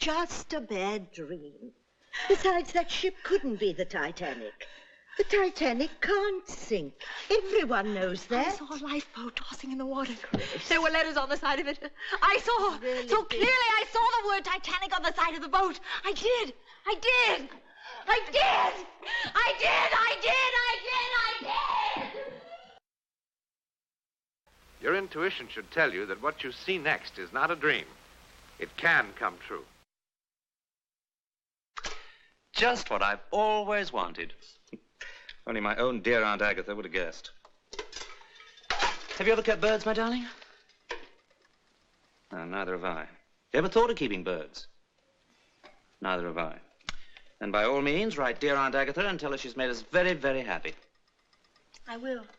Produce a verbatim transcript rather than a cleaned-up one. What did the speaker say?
just a bad dream. Besides, that ship couldn't be the Titanic. The Titanic can't sink. Everyone knows that. I saw a lifeboat tossing in the water. There were letters on the side of it. I saw. Really so big. clearly I saw the word Titanic on the side of the boat. I did. I did. I did. I did. I did. I did. I did. Your intuition should tell you that what you see next is not a dream. It can come true. Just what I've always wanted. Only my own dear Aunt Agatha would have guessed. Have you ever kept birds, my darling? No, neither have I. You ever thought of keeping birds? Neither have I. And by all means, write dear Aunt Agatha and tell her she's made us very, very happy. I will.